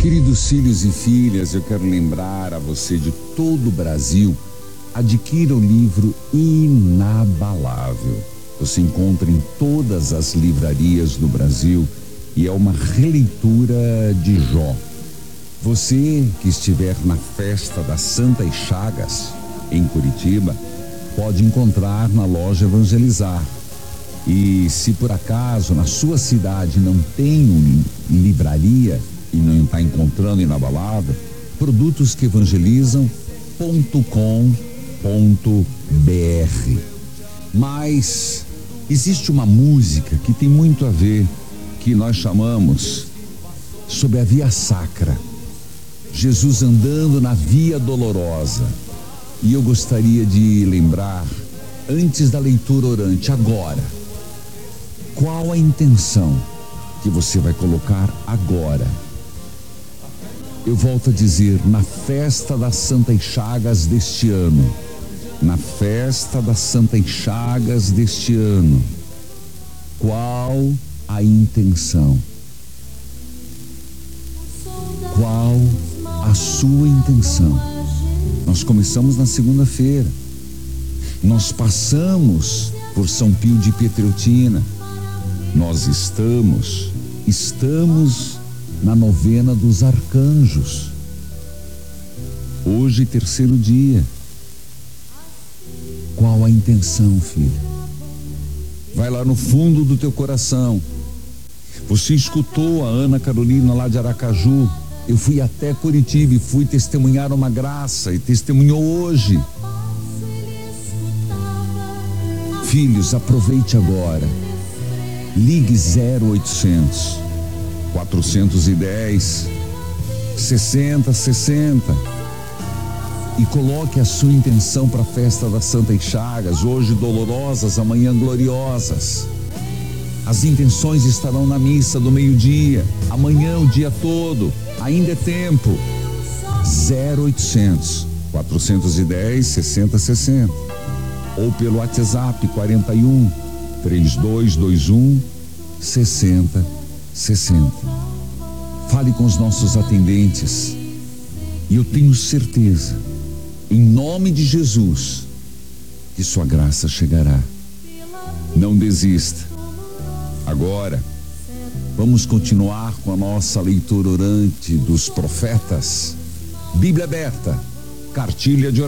Queridos filhos e filhas, eu quero lembrar a você de todo o Brasil, adquira o livro Inabalável. Você encontra em todas as livrarias do Brasil e é uma releitura de Jó. Você que estiver na festa das Santas Chagas, em Curitiba, pode encontrar na loja Evangelizar. E se por acaso na sua cidade não tem livraria e não está encontrando Inabalável, produtosqueevangelizam.com.br. Mas existe uma música que tem muito a ver, que nós chamamos sobre a Via Sacra. Jesus andando na Via Dolorosa. E eu gostaria de lembrar, antes da leitura orante, agora, qual a intenção que você vai colocar agora? Eu volto a dizer, na festa das Santas Chagas deste ano, na festa das Santas Chagas deste ano, qual a intenção? Qual a sua intenção? Nós começamos na segunda-feira, nós passamos por São Pio de Pietreutina, nós estamos na novena dos arcanjos. Hoje, terceiro dia. Qual a intenção, filho? Vai lá no fundo do teu coração. Você escutou a Ana Carolina lá de Aracaju. Eu fui até Curitiba e fui testemunhar uma graça e testemunhou hoje. Filhos, aproveite agora. Ligue 0800 410 6060 e coloque a sua intenção para a festa das Santas Chagas, hoje dolorosas, amanhã gloriosas. As intenções estarão na missa do meio-dia, amanhã o dia todo, ainda é tempo. 0800 410 6060 ou pelo WhatsApp 41 3221 6060. Fale com os nossos atendentes e eu tenho certeza, em nome de Jesus, que sua graça chegará. Não desista. Agora, vamos continuar com a nossa leitura orante dos profetas. Bíblia aberta, cartilha de oração.